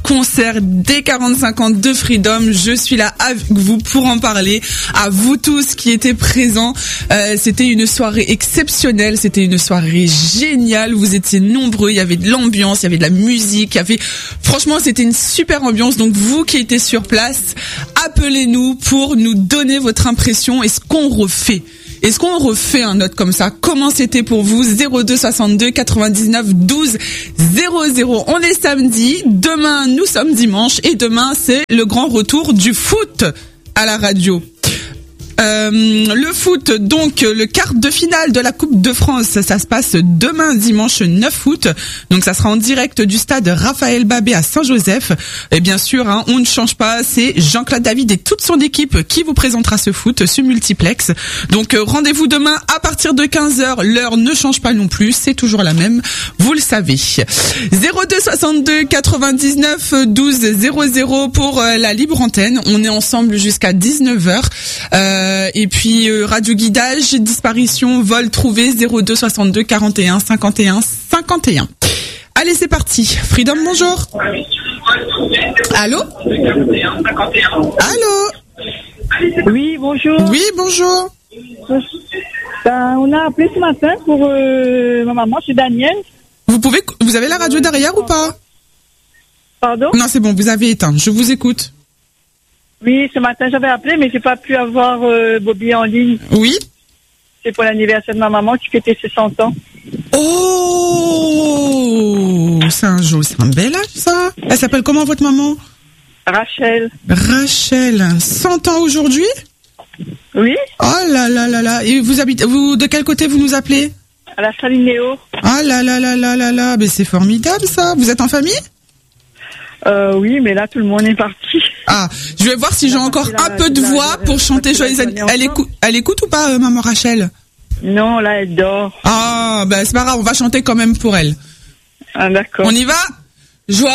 concert des 45 ans de Freedom. Je suis là avec vous pour en parler. À vous tous qui étaient présents, c'était une soirée exceptionnelle, c'était une soirée géniale. Vous étiez nombreux, il y avait de l'ambiance, il y avait de la musique, franchement, c'était une super ambiance. Donc vous qui étiez sur place, appelez-nous pour nous donner votre impression. Est-ce qu'on refait un note comme ça? Comment c'était pour vous? 02 62 99 12 00. On est samedi, demain nous sommes dimanche et demain c'est le grand retour du foot à la radio. Le foot, donc le quart de finale de la Coupe de France, ça se passe demain dimanche 9 août. Donc ça sera en direct du stade Raphaël Babé à Saint-Joseph. Et bien sûr, on ne change pas, c'est Jean-Claude David et toute son équipe qui vous présentera ce foot, ce multiplex. Donc rendez-vous demain à partir de 15h. L'heure ne change pas non plus, c'est toujours la même, vous le savez. 02 62 99 12 00 pour la libre antenne. On est ensemble jusqu'à 19h. Et puis radio guidage, disparition, vol trouvé 02 62 41 51 51. Allez, c'est parti. Freedom, bonjour. Allô? Allô? Oui, bonjour. Oui, bonjour. On a appelé ce matin pour ma maman, c'est Daniel. Vous avez la radio derrière ou pas? Pardon? Non, c'est bon, vous avez éteint. Je vous écoute. Oui, ce matin j'avais appelé, mais j'ai pas pu avoir Bobby en ligne. Oui. C'est pour l'anniversaire de ma maman qui fêtait ses 100 ans. Oh, c'est un bel âge ça. Elle s'appelle comment votre maman? Rachel. Rachel, 100 ans aujourd'hui? Oui. Oh là là là là. Et vous de quel côté vous nous appelez? À la Salinéo. Ah là là là là là là. Mais c'est formidable ça. Vous êtes en famille? Oui, mais là tout le monde est parti. Ah, je vais voir si j'ai encore un peu de voix pour chanter Joyeux anniversaire. Elle écoute ou pas, maman Rachel? Non, là elle dort. Ah, ben c'est pas grave, on va chanter quand même pour elle. Ah d'accord. On y va? Joyeux